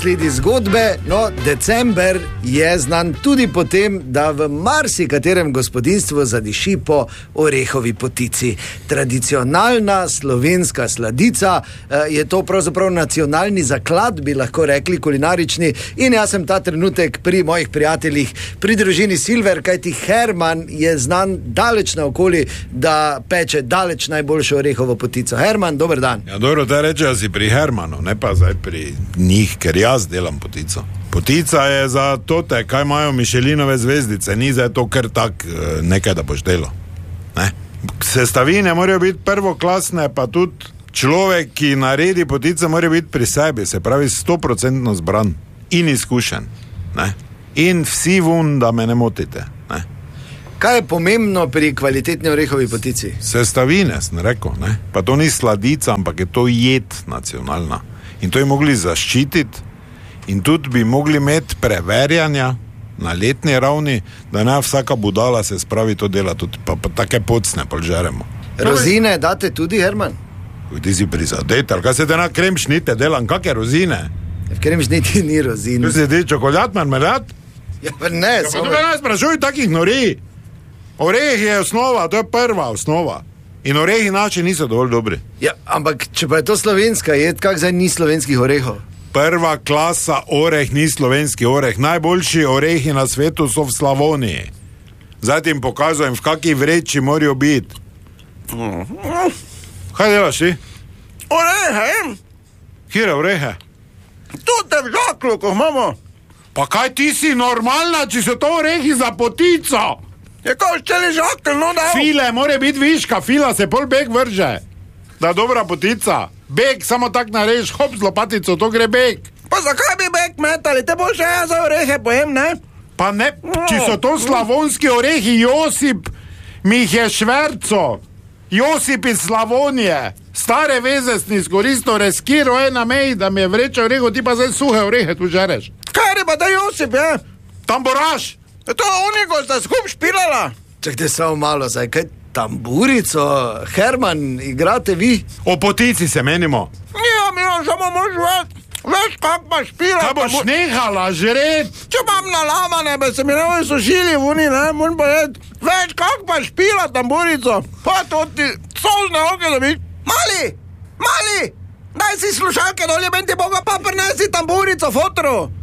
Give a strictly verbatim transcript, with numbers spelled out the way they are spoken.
Sledi zgodbe, no, december je znan tudi po tem, da v marsikaterem gospodinjstvu zadiši po orehovi potici. Tradicionalna slovenska sladica, je to pravzaprav nacionalni zaklad, bi lahko rekli, kulinarični, in jaz sem ta trenutek pri mojih prijateljih, pri družini Silver, kajti Herman je znan daleč naokoli, da peče daleč najboljšo orehovo potico. Herman, dober dan. Ja, dobro, da reče, da si pri Hermanu, ne pa zdaj pri njih, ker jaz delam potico. Potica je za tote, kaj imajo Michelinove zvezdice, ni za to kar tak nekaj, da boš delo. Ne? Sestavine morajo biti prvoklasne, pa tudi človek, ki naredi potice, mora biti pri sebi, se pravi sto procentno zbran in izkušen. Ne? In vsi vun, da me ne motite. Ne? Kaj je pomembno pri kvalitetni orehovi potici? Sestavine, sem rekel, ne? Pa to ni sladica, ampak je to jed nacionalna. In to je mogli zaščititi in tudi bi mogli imeti preverjanja na letni ravni, da ne vsaka budala se spravi to dela, tudi pa, pa take pocne polžeremo. Rozine date tudi, Herman? Ti si prizadet, ali kaj se te na kremšnite delam, kakve rozine? V kremšniti ni rozine. Tu si ti čokoljat, marmelad? Ja, pa ne, ja, samo... Pa tu me ne sprašuj takih nori. Oreh je osnova, to je prva osnova. In orehi naši niso dovolj dobri. Ja, ampak če pa je to slovenska jed, kak zdaj ni slovenskih orehov? Prva klasa oreh ni slovenski oreh. Najboljši orehi na svetu so v Slavoniji. Zdaj ti jim pokazujem, v kakej vreči morajo biti. Kaj delaš ti? Orehe! Kire orehe? Tute v žaklu, ko imamo. Pa kaj ti si normalna, če so to orehi za potico? Je kao šteli žakl, no da... File, more biti viška, fila se pol beg vrže. Da dobra potica. Beg, samo tak narež, hop z lopatico, to gre beg. Pa zakaj bi beg metali? Te boš ja za orehe pojem, ne? Pa ne, če so to slavonski orehi, Josip mi jih je šverco. Josip iz Slavonije. Stare vezesni skoristo reskiro je na meji, da mi je vreča oreho, ti pa zdaj suhe orehe tu žereš. Kaj je pa da Josip, je? Tamboraš. To unigo sta skup špilala. Čakajte samo malo, zdaj, kaj tamburico, Herman, igrate vi? O potici se menimo. Ja, mi jo samo mož več, veš kak pa špila. Kaj boš mo... nehala žret? Če imam nalamane, be se mi ne bojo sušili v uni, ne, moram pa jed. Veš kak pa špila tamburico. Pa to ti solzne oke da bi. Mali, mali, daj si slušalke dolje, meni ti boga pa prinesi tamburico, fotru.